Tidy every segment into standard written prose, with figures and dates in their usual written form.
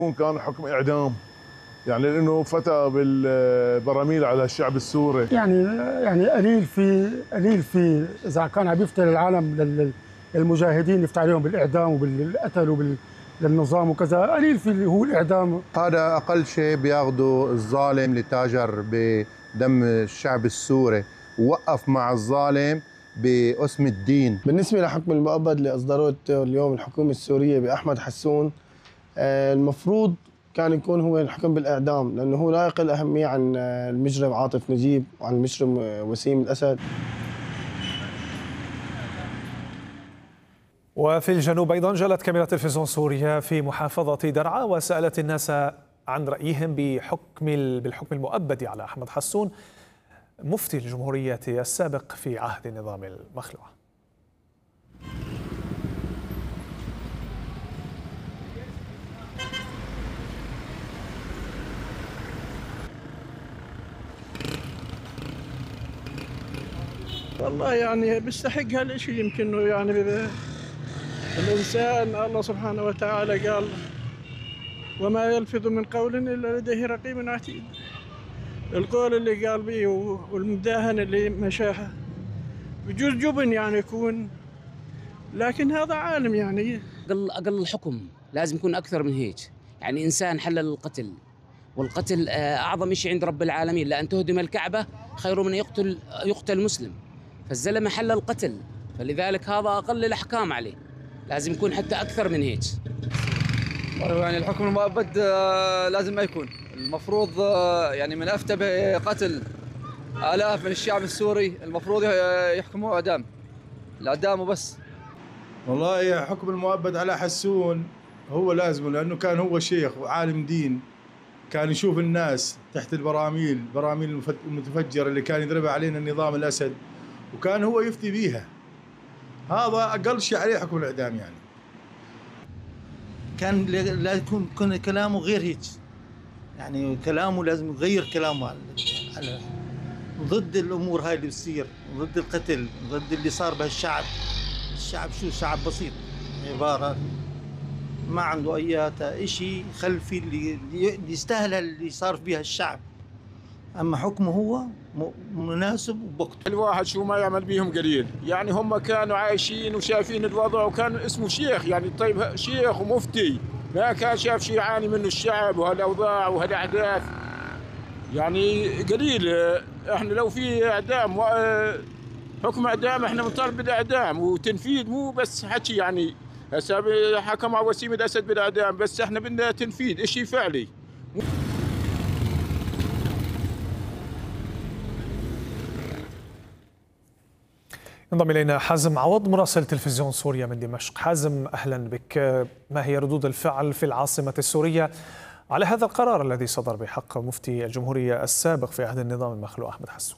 كان حكم إعدام، يعني لأنه فتى بالبراميل على الشعب السوري. يعني قليل في إذا كان عم يفتي للعالم للمجاهدين يفتي عليهم بالإعدام وبالقتل للنظام وكذا، قليل في اللي هو الإعدام. هذا أقل شيء بياخده الظالم اللي تاجر بدم الشعب السوري، ووقف مع الظالم باسم الدين. بالنسبة لحكم المؤبد اللي أصدروه اليوم الحكومة السورية بأحمد حسون، المفروض كان يكون هو الحكم بالإعدام، لأنه هو لا يقل أهمية عن المجرم عاطف نجيب وعن المجرم وسيم الأسد. وفي الجنوب أيضا جلت كاميرا تلفزيون سوريا في محافظة درعا وسألت الناس عن رأيهم بالحكم المؤبد على أحمد حسون مفتي الجمهورية السابق في عهد النظام المخلوع. والله يعني بيستحق هالشيء، يمكن يعني الإنسان الله سبحانه وتعالى قال وما يلفظ من قول إلا لديه رقيب عتيد. القول اللي قال به والمداهنة اللي مشاها بجوز جبن يعني يكون، لكن هذا عالم يعني. أقل الحكم لازم يكون أكثر من هيك، يعني إنسان حلل القتل، والقتل أعظم شيء عند رب العالمين، لأن تهدم الكعبة خير من يقتل مسلم، فالزلمة حلل القتل، فلذلك هذا أقل الأحكام عليه، لازم يكون حتى أكثر من هيك. يعني الحكم المؤبد لازم ما يكون، المفروض يعني من أفتى بقتل آلاف من الشعب السوري المفروض يحكموا إعدام، الإعدام وبس. والله حكم المؤبد على حسون هو لازمه، لأنه كان هو شيخ وعالم دين، كان يشوف الناس تحت البراميل المتفجرة اللي كان يضربها علينا النظام الأسد، وكان هو يفتي بيها. هذا أقل شيء عليه حكم الإعدام. يعني كان لا يكون كلامه غير هيك، يعني كلامه لازم يغير كلامه على ضد الأمور هاي اللي بتصير، ضد القتل، ضد اللي صار بهالشعب. الشعب شعب بسيط، عبارة ما عنده أي شيء خلفي اللي يستاهل اللي صار فيها الشعب. أما حكمه هو مناسب وبوقته. الواحد شو ما يعمل بيهم قليل، يعني هم كانوا عايشين وشايفين الوضع، وكان اسمه شيخ، يعني طيب شيخ ومفتي، ما كان شاف شيء يعاني منه الشعب وهالأوضاع وهالأحداث. يعني قليل. احنا لو في إعدام حكم إعدام احنا بنطالب بالإعدام وتنفيذ، مو بس حكي. يعني هسه حكم على وسيم الأسد بالإعدام، بس احنا بدنا تنفيذ شيء فعلي. انضم الينا حازم عوض مراسل تلفزيون سوريا من دمشق. حازم، اهلا بك. ما هي ردود الفعل في العاصمه السوريه على هذا القرار الذي صدر بحق مفتي الجمهوريه السابق في عهد النظام المخلوع احمد حسون؟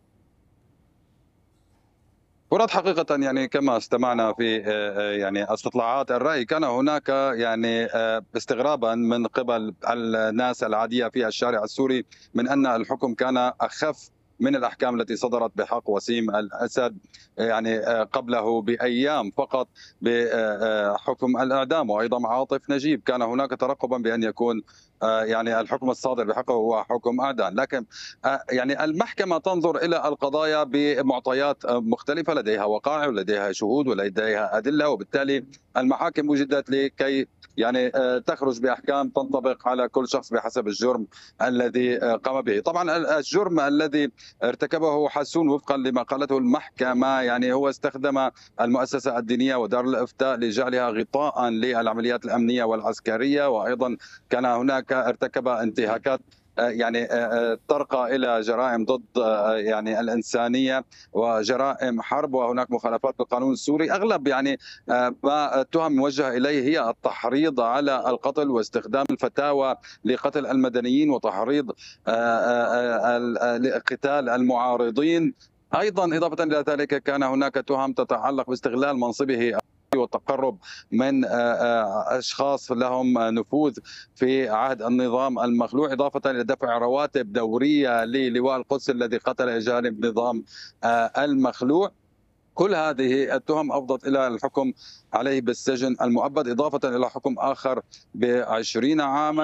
ورد حقيقة يعني كما استمعنا في يعني استطلاعات الرأي، كان هناك يعني استغرابا من قبل الناس العادية في الشارع السوري من أن الحكم كان أخف من الأحكام التي صدرت بحق وسيم الأسد يعني قبله بأيام فقط بحكم الإعدام، وأيضا عاطف نجيب كان هناك ترقبا بأن يكون يعني الحكم الصادر بحقه هو حكم إعدام. لكن يعني المحكمة تنظر إلى القضايا بمعطيات مختلفة، لديها وقائع ولديها شهود ولديها أدلة، وبالتالي المحاكم وجدت لكي يعني تخرج بأحكام تنطبق على كل شخص بحسب الجرم الذي قام به. طبعا الجرم الذي ارتكبه حسون وفقا لما قالته المحكمة يعني هو استخدم المؤسسة الدينية ودار الإفتاء لجعلها غطاء للعمليات الأمنية والعسكرية، وأيضا كان هناك ارتكب انتهاكات يعني ترقى إلى جرائم ضد يعني الإنسانية وجرائم حرب، وهناك مخالفات بالقانون السوري. أغلب يعني ما التهم موجهة إليه هي التحريض على القتل واستخدام الفتاوى لقتل المدنيين وتحريض قتال المعارضين. أيضا إضافة إلى ذلك كان هناك تهم تتعلق باستغلال منصبه والتقرب من أشخاص لهم نفوذ في عهد النظام المخلوع، إضافة إلى دفع رواتب دورية للواء القدس الذي قتل جانب نظام المخلوع. كل هذه التهم أفضت إلى الحكم عليه بالسجن المؤبد، إضافة إلى حكم آخر ب20 عاما